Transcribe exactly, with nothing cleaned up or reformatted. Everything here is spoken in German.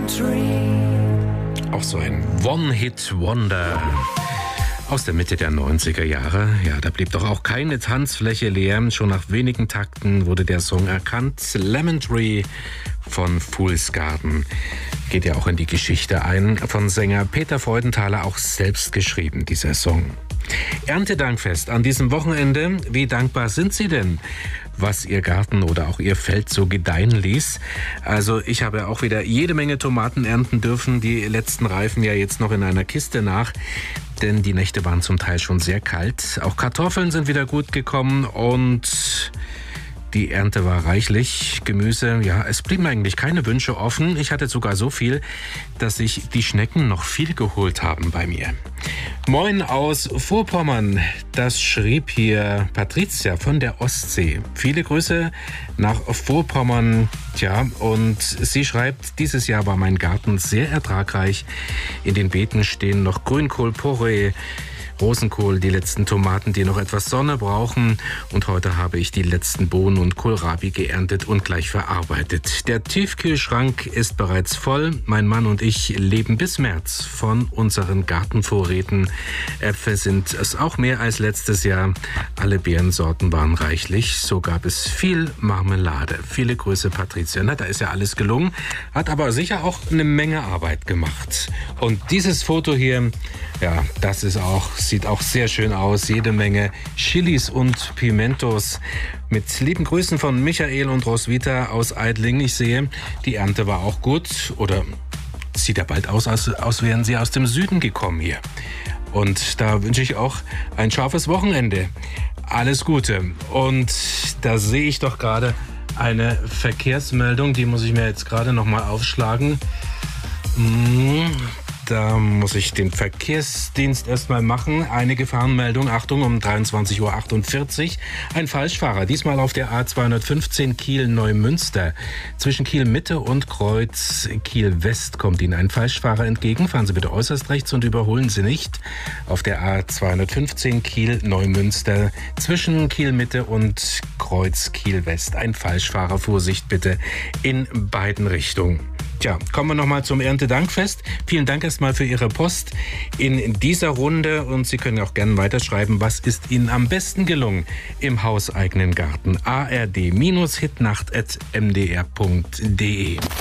Auch so ein One-Hit-Wonder aus der Mitte der neunziger Jahre. Ja, da blieb doch auch keine Tanzfläche leer. Schon nach wenigen Takten wurde der Song erkannt. Lemon Tree von Fool's Garden. Geht ja auch in die Geschichte ein. Von Sänger Peter Freudenthaler auch selbst geschrieben, dieser Song. Erntedankfest an diesem Wochenende. Wie dankbar sind Sie denn, was Ihr Garten oder auch Ihr Feld so gedeihen ließ? Also ich habe auch wieder jede Menge Tomaten ernten dürfen. Die letzten reifen ja jetzt noch in einer Kiste nach, denn die Nächte waren zum Teil schon sehr kalt. Auch Kartoffeln sind wieder gut gekommen und die Ernte war reichlich. Gemüse, ja, es blieben eigentlich keine Wünsche offen. Ich hatte sogar so viel, dass sich die Schnecken noch viel geholt haben bei mir. Moin aus Vorpommern, das schrieb hier Patricia von der Ostsee. Viele Grüße nach Vorpommern. Tja, und sie schreibt, dieses Jahr war mein Garten sehr ertragreich. In den Beeten stehen noch Grünkohl, Porree, Rosenkohl, die letzten Tomaten, die noch etwas Sonne brauchen. Und heute habe ich die letzten Bohnen und Kohlrabi geerntet und gleich verarbeitet. Der Tiefkühlschrank ist bereits voll. Mein Mann und ich leben bis März von unseren Gartenvorräten. Äpfel sind es auch mehr als letztes Jahr. Alle Beerensorten waren reichlich. So gab es viel Marmelade. Viele Grüße, Patricia. Na, da ist ja alles gelungen. Hat aber sicher auch eine Menge Arbeit gemacht. Und dieses Foto hier, ja, das ist auch sieht auch sehr schön aus. Jede Menge Chilis und Pimentos. Mit lieben Grüßen von Michael und Roswitha aus Eidlingen. Ich sehe, die Ernte war auch gut. Oder sieht ja bald aus, als, als wären sie aus dem Süden gekommen hier. Und da wünsche ich auch ein scharfes Wochenende. Alles Gute. Und da sehe ich doch gerade eine Verkehrsmeldung. Die muss ich mir jetzt gerade noch mal aufschlagen. Hm. Da muss ich den Verkehrsdienst erstmal machen. Eine Gefahrenmeldung, Achtung, um dreiundzwanzig Uhr achtundvierzig. Ein Falschfahrer, diesmal auf der A zweihundertfünfzehn Kiel-Neumünster. Zwischen Kiel-Mitte und Kreuz Kiel-West kommt Ihnen ein Falschfahrer entgegen. Fahren Sie bitte äußerst rechts und überholen Sie nicht. Auf der A zweihundertfünfzehn Kiel-Neumünster zwischen Kiel-Mitte und Kreuz Kiel-West. Ein Falschfahrer, Vorsicht bitte in beiden Richtungen. Tja, kommen wir nochmal zum Erntedankfest. Vielen Dank erstmal für Ihre Post in dieser Runde und Sie können auch gerne weiterschreiben, was ist Ihnen am besten gelungen im hauseigenen Garten. a r d Bindestrich hitnacht at m d r punkt d e